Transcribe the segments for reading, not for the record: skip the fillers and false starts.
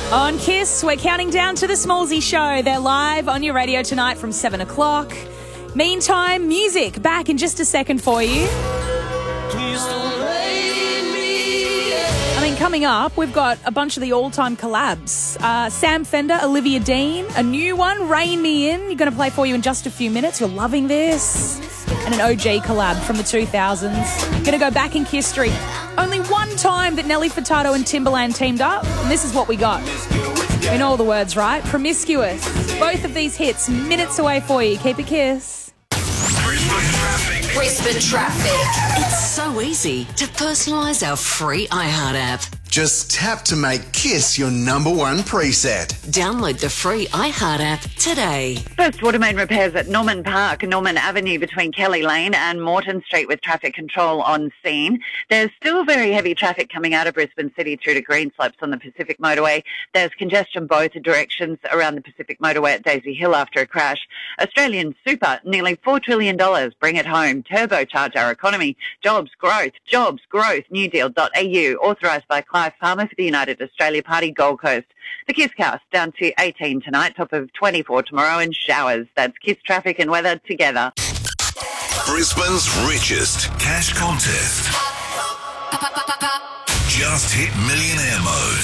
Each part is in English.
On KISS, we're counting down to the Smallsy Show. They're live on your radio tonight from 7 o'clock. Meantime, music back in just a second for you. Coming up, we've got a bunch of the all-time collabs. Sam Fender, Olivia Dean, a new one, Rain Me In. You're going to play for you in just a few minutes. You're loving this. And an OG collab from the 2000s. Going to go back in history. Only one time that Nelly Furtado and Timbaland teamed up, and this is what we got. We know all the words, right? Promiscuous. Both of these hits minutes away for you. Keep it KISS. Brisbane Traffic. It's so easy to personalise our free iHeart app. Just tap to make KISS your number one preset. Download the free iHeart app today. First water main repairs at Norman Park, Norman Avenue between Kelly Lane and Moreton Street with traffic control on scene. There's still very heavy traffic coming out of Brisbane City through to Greenslopes on the Pacific Motorway. There's congestion both directions around the Pacific Motorway at Daisy Hill after a crash. Australian Super, nearly $4 trillion. Bring it home. Turbocharge our economy. Jobs, growth. Newdeal.au. Authorised by Clive Palmer for the United Australia Party, Gold Coast. The KISS cast down to 18 tonight, top of 24 tomorrow, and showers. That's KISS traffic and weather together. Brisbane's richest cash contest. Just hit millionaire mode.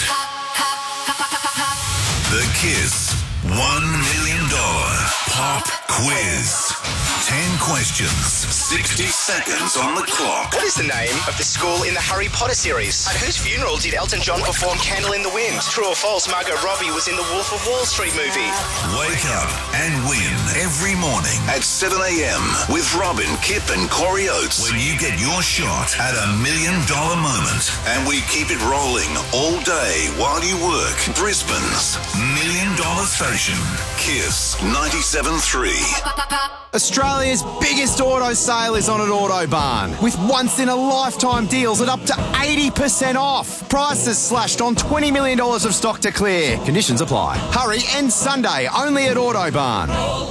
The KISS $1 million pop quiz. 10 questions, 60 seconds on the clock. What is the name of the school in the Harry Potter series? At whose funeral did Elton John perform Candle in the Wind? True or false, Margot Robbie was in the Wolf of Wall Street movie? Wake up and win every morning at 7 a.m. with Robin, Kip and Corey Oates, when you get your shot at $1 million moment. And we keep it rolling all day while you work. Brisbane's $1 million station. KISS 97.3. Australia's biggest auto sale is on at Autobarn, with once-in-a-lifetime deals at up to 80% off. Prices slashed on $20 million of stock to clear. Conditions apply. Hurry, end Sunday, only at Autobarn.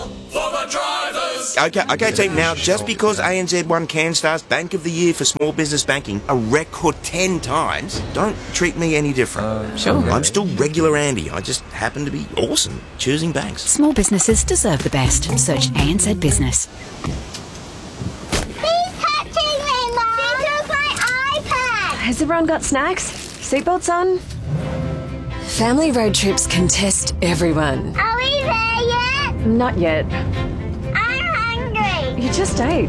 Okay, team. Now, just because ANZ won CanStar's Bank of the Year for small business banking a record 10 times, don't treat me any different. Sure. I'm still regular Andy. I just happen to be awesome choosing banks. Small businesses deserve the best. Search ANZ Business. He's touching me, Mom! He took my iPad! Has everyone got snacks? Seatbelts on? Family road trips can test everyone. Are we there yet? Not yet. I'm hungry. You just ate.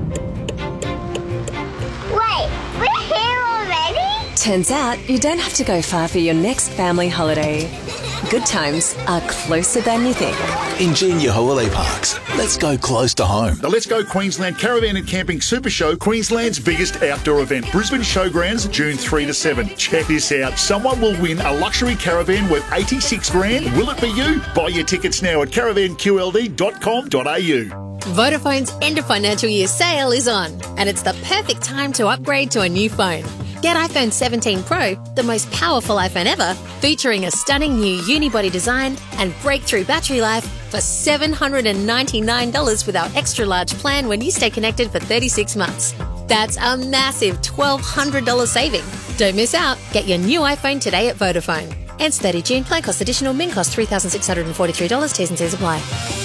Wait, we're here already? Turns out you don't have to go far for your next family holiday. Good times are closer than you think. Ingenia Holiday Parks. Let's go close to home. The Let's Go Queensland Caravan and Camping Super Show, Queensland's biggest outdoor event. Brisbane Showgrounds, June 3 to 7. Check this out. Someone will win a luxury caravan worth $86,000. Will it be you? Buy your tickets now at caravanqld.com.au. Vodafone's end of financial year sale is on, and it's the perfect time to upgrade to a new phone. Get iPhone 17 Pro, the most powerful iPhone ever, featuring a stunning new unibody design and breakthrough battery life for $799 with our extra large plan when you stay connected for 36 months. That's a massive $1,200 saving. Don't miss out. Get your new iPhone today at Vodafone. Ends 30 June. Plan cost additional. Min cost $3,643. T's and C's apply.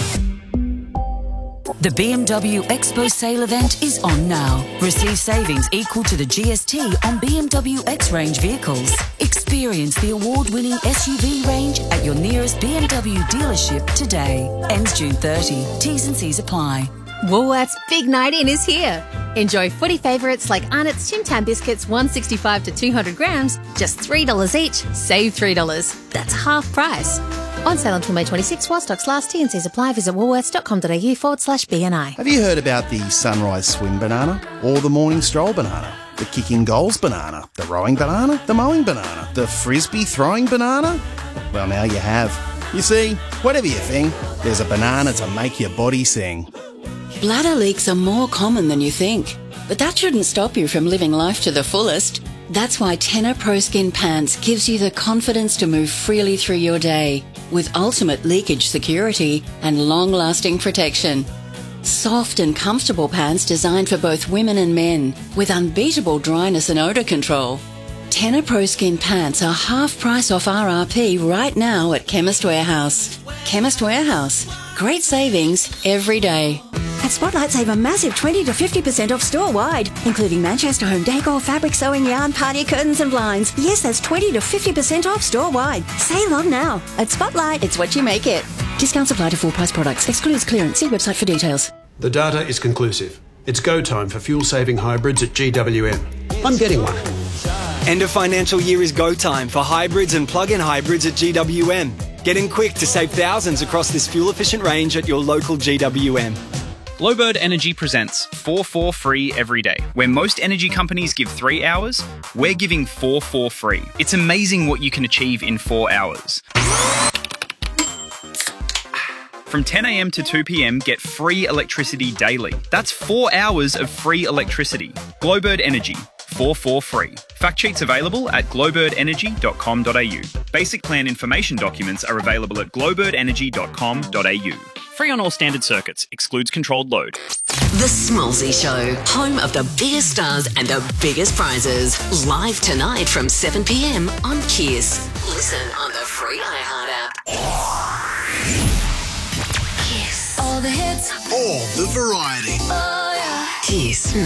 The BMW Expo sale event is on now. Receive savings equal to the GST on BMW X-Range vehicles. Experience the award-winning SUV range at your nearest BMW dealership today. Ends June 30. T's and C's apply. Woolworths Big Night In is here. Enjoy footy favourites like Arnott's Tim Tam biscuits, 165 to 200 grams, just $3 each. Save $3. That's half price. On sale until May 26 while stocks last. T&Cs apply. Visit woolworths.com.au/BNI. Have you heard about the sunrise swim banana? Or the morning stroll banana? The kicking goals banana? The rowing banana? The mowing banana? The frisbee throwing banana? Well, now you have. You see, whatever you think, there's a banana to make your body sing. Bladder leaks are more common than you think, but that shouldn't stop you from living life to the fullest. That's why Tenor Pro Skin Pants gives you the confidence to move freely through your day with ultimate leakage security and long-lasting protection. Soft and comfortable pants designed for both women and men with unbeatable dryness and odour control. Tenor Pro Skin pants are half price off RRP right now at Chemist Warehouse. Chemist Warehouse. Great savings every day. At Spotlight, save a massive 20 to 50% off store-wide, including Manchester home decor, fabric sewing, yarn, party curtains and blinds. Yes, that's 20 to 50% off store-wide. Save on now. At Spotlight, it's what you make it. Discounts apply to full-price products. Excludes clearance. See website for details. The data is conclusive. It's go time for fuel-saving hybrids at GWM. I'm getting one. End of financial year is go time for hybrids and plug-in hybrids at GWM. Get in quick to save thousands across this fuel-efficient range at your local GWM. Glowbird Energy presents 4 free every day. Where most energy companies give 3 hours, we're giving 4 free. It's amazing what you can achieve in 4 hours. From 10 a.m. to 2 p.m, get free electricity daily. That's 4 hours of free electricity. Glowbird Energy, 4 free. Fact sheets available at glowbirdenergy.com.au. Basic plan information documents are available at glowbirdenergy.com.au. Free on all standard circuits, excludes controlled load. The Smallsy Show, home of the biggest stars and the biggest prizes. Live tonight from 7 p.m. on Kiss. Listen on the free iHeart app. Kiss. All the hits. All the variety. Oh, yeah. Kiss.